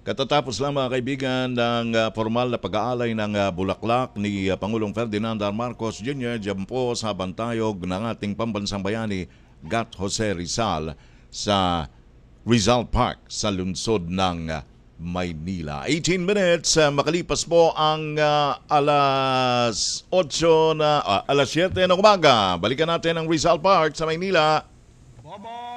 Katatapos lang mga kaibigan ng formal na pag-aalay ng bulaklak ni Pangulong Ferdinand R. Marcos Jr. dyan po sa bantayog ng ating pambansang bayani Gat Jose Rizal sa Rizal Park sa lungsod ng Maynila. 18 minutes makalipas po ang alas 7 ng umaga. Balikan natin ang Rizal Park sa Maynila. Bobo!